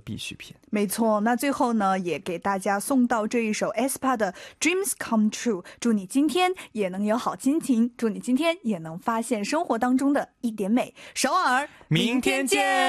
的必需品。 没错，那最后呢，也给大家送到这一首 aespa 的 Dreams Come True， 祝你今天也能有好心情，祝你今天也能发现生活当中的一点美。首尔， 明天见。